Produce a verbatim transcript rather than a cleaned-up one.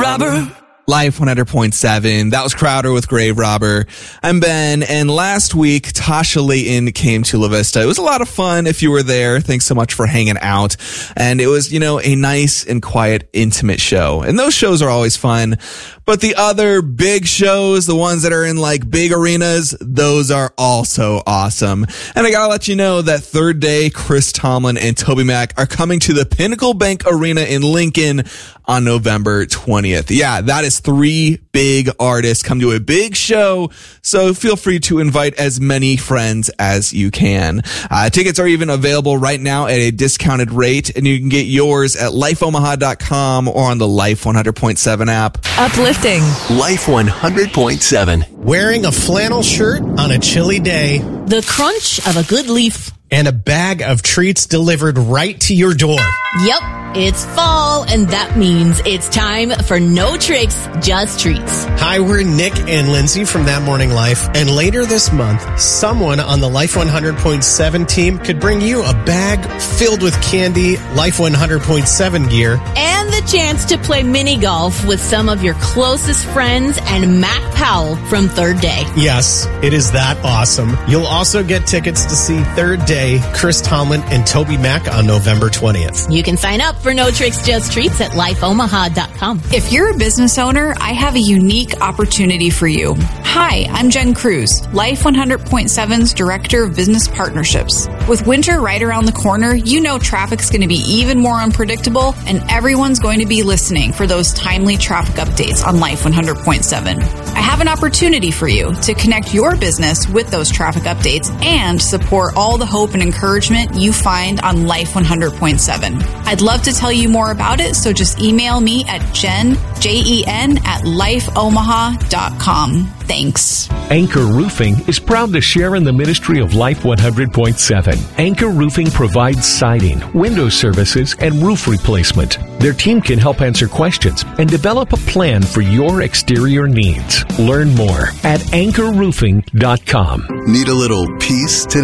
Robber. Life one hundred point seven. That was Crowder with Grave Robber. I'm Ben, and last week, Tasha Layton came to La Vista. It was a lot of fun if you were there. Thanks so much for hanging out. And it was, you know, a nice and quiet, intimate show. And those shows are always fun. But the other big shows, the ones that are in like big arenas, those are also awesome. And I gotta let you know that Third Day, Chris Tomlin and TobyMac are coming to the Pinnacle Bank Arena in Lincoln on November twentieth. Yeah, that is three big artists come to a big show, so feel free to invite as many friends as you can. Uh, tickets are even available right now at a discounted rate, and you can get yours at life omaha dot com or on the Life one hundred point seven app. Uplifting. Life one hundred point seven. Wearing a flannel shirt on a chilly day. The crunch of a good leaf. And a bag of treats delivered right to your door. Yep, it's fall, and that means it's time for No Tricks, Just Treats. Hi, we're Nick and Lindsay from That Morning Life, and later this month, someone on the Life one hundred point seven team could bring you a bag filled with candy, Life one hundred point seven gear, and the chance to play mini golf with some of your closest friends and Mac Powell from Third Day. Yes, it is that awesome. You'll also get tickets to see Third Day, Chris Tomlin, and TobyMac on November twentieth. You can sign up for No Tricks, Just Treats at life omaha dot com. If you're a business owner, I have a unique opportunity for you. Hi, I'm Jen Cruz, Life one hundred point seven's Director of Business Partnerships. With winter right around the corner, you know traffic's going to be even more unpredictable, and everyone's going to be listening for those timely traffic updates on Life one hundred point seven. I have an opportunity for you to connect your business with those traffic updates and support all the hope and encouragement you find on Life one hundred point seven. I'd love to tell you more about it, so just email me at jen, J E N, at life omaha dot com. Thanks. Anchor Roofing is proud to share in the ministry of Life one hundred point seven. Anchor Roofing provides siding, window services, and roof replacement. Their team can help answer questions and develop a plan for your exterior needs. Learn more at anchor roofing dot com. Need a little peace today?